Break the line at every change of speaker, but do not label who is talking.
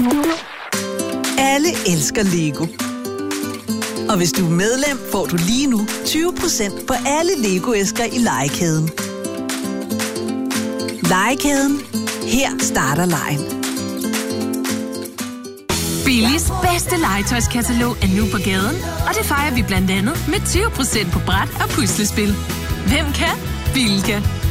Alle elsker Lego. Og hvis du er medlem, får du lige nu 20% på alle Lego-æsker i Legekæden. Legekæden. Her starter legen.
Billis bedste legetøjskatalog er nu på gaden, og det fejrer vi blandt andet med 20% på bræt og puslespil. Hvem kan? Bilka.